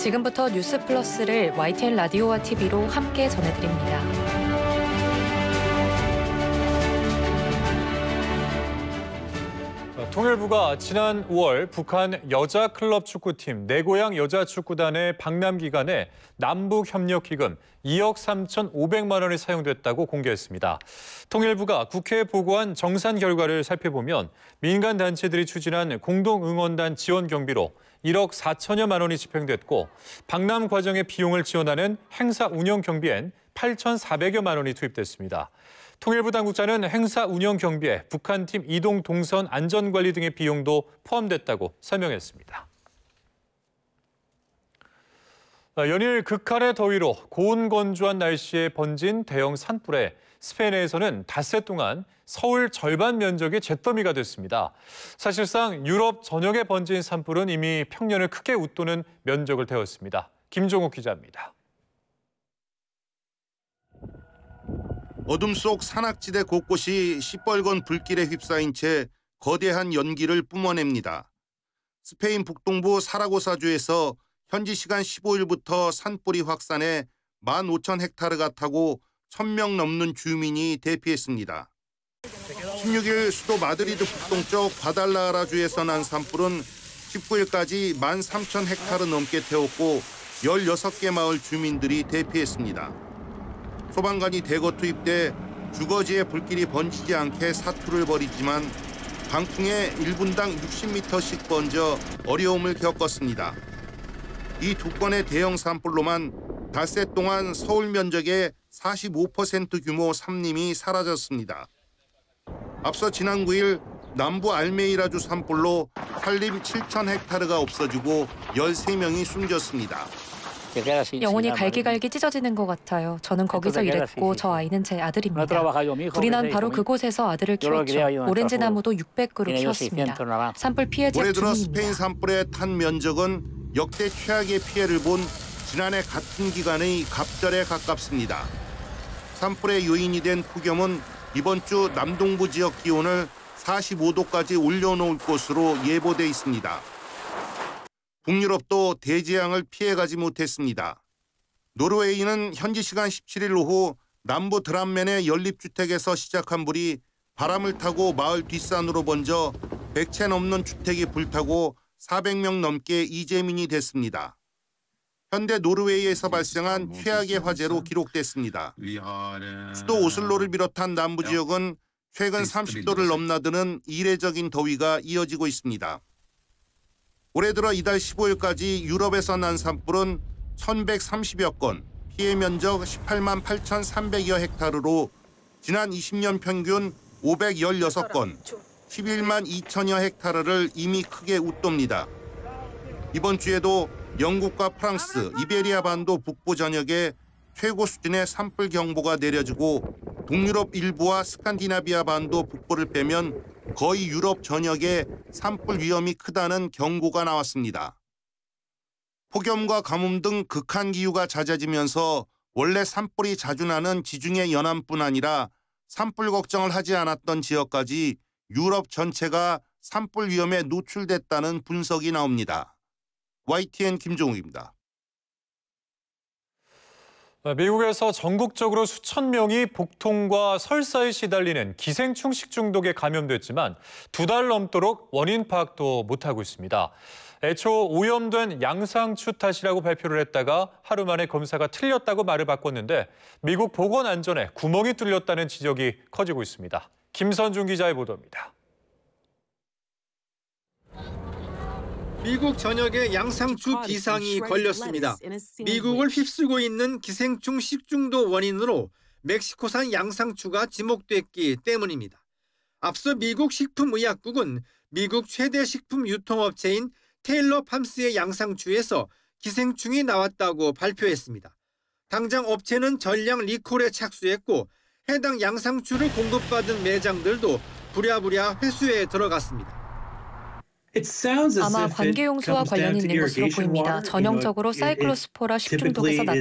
지금부터 뉴스 플러스를 YTN 라디오와 TV로 함께 전해드립니다. 통일부가 지난 5월 북한 여자 클럽 축구팀 내고양 여자축구단의 방남 기간에 남북협력기금 2억 3,500만 원이 사용됐다고 공개했습니다. 통일부가 국회에 보고한 정산 결과를 살펴보면 민간 단체들이 추진한 공동응원단 지원 경비로 1억 4천여만 원이 집행됐고 방남 과정의 비용을 지원하는 행사 운영 경비엔 8,400여만 원이 투입됐습니다. 통일부 당국자는 행사 운영 경비에 북한팀 이동 동선 안전관리 등의 비용도 포함됐다고 설명했습니다. 연일 극한의 더위로 고온건조한 날씨에 번진 대형 산불에 스페인에서는 닷새 동안 서울 절반 면적이 잿더미가 됐습니다. 사실상 유럽 전역에 번진 산불은 이미 평년을 크게 웃도는 면적을 태웠습니다. 김종욱 기자입니다. 어둠 속 산악지대 곳곳이 시뻘건 불길에 휩싸인 채 거대한 연기를 뿜어냅니다. 스페인 북동부 사라고사주에서 현지 시간 15일부터 산불이 확산해 15,000헥타르가 타고 1,000명 넘는 주민이 대피했습니다. 16일 수도 마드리드 북동쪽 과달라라주에서 난 산불은 19일까지 13,000헥타르 넘게 태웠고 16개 마을 주민들이 대피했습니다. 소방관이 대거 투입돼 주거지에 불길이 번지지 않게 사투를 벌이지만 강풍에 1분당 60m씩 번져 어려움을 겪었습니다. 이 두 건의 대형 산불로만 닷새 동안 서울 면적의 45% 규모 산림이 사라졌습니다. 앞서 지난 9일 남부 알메이라주 산불로 산림 7,000헥타르가 없어지고 13명이 숨졌습니다. 영혼이 갈기갈기 찢어지는 것 같아요. 저는 거기서 일했고 저 아이는 제 아들입니다. 불이 난 바로 그곳에서 아들을 키웠죠. 오렌지 나무도 600그루 키웠습니다. 산불 피해자 올해 들어 주민입니다. 스페인 산불에 탄 면적은 역대 최악의 피해를 본 지난해 같은 기간의 갑절에 가깝습니다. 산불의 요인이 된 폭염은 이번 주 남동부 지역 기온을 45도까지 올려놓을 것으로 예보돼 있습니다. 북유럽도 대재앙을 피해가지 못했습니다. 노르웨이는 현지 시간 17일 오후 남부 드람멘의 연립주택에서 시작한 불이 바람을 타고 마을 뒷산으로 번져 100채 넘는 주택이 불타고 400명 넘게 이재민이 됐습니다. 현대 노르웨이에서 발생한 최악의 화재로 기록됐습니다. 수도 오슬로를 비롯한 남부 지역은 최근 30도를 넘나드는 이례적인 더위가 이어지고 있습니다. 올해 들어 이달 15일까지 유럽에서 난 산불은 1,130여 건, 피해 면적 18만 8,300여 헥타르로 지난 20년 평균 516건, 11만 2천여 헥타르를 이미 크게 웃돕니다. 이번 주에도 영국과 프랑스, 이베리아 반도 북부 전역에 최고 수준의 산불 경보가 내려지고 동유럽 일부와 스칸디나비아 반도 북부를 빼면 거의 유럽 전역에 산불 위험이 크다는 경고가 나왔습니다. 폭염과 가뭄 등 극한 기후가 잦아지면서 원래 산불이 자주 나는 지중해 연안뿐 아니라 산불 걱정을 하지 않았던 지역까지 유럽 전체가 산불 위험에 노출됐다는 분석이 나옵니다. YTN 김종욱입니다. 미국에서 전국적으로 수천 명이 복통과 설사에 시달리는 기생충 식중독에 감염됐지만 2달 넘도록 원인 파악도 못하고 있습니다. 애초 오염된 양상추 탓이라고 발표를 했다가 하루 만에 검사가 틀렸다고 말을 바꿨는데 미국 보건안전에 구멍이 뚫렸다는 지적이 커지고 있습니다. 김선중 기자의 보도입니다. 미국 전역에 양상추 비상이 걸렸습니다. 미국을 휩쓸고 있는 기생충 식중독 원인으로 멕시코산 양상추가 지목됐기 때문입니다. 앞서 미국 식품의약국은 미국 최대 식품 유통업체인 테일러 팜스의 양상추에서 기생충이 나왔다고 발표했습니다. 당장 업체는 전량 리콜에 착수했고 해당 양상추를 공급받은 매장들도 부랴부랴 회수에 들어갔습니다. 아마 관계용수와 관련이 있는 것으로 보입니다. 전형적으로 사이클로스포라 식중독에서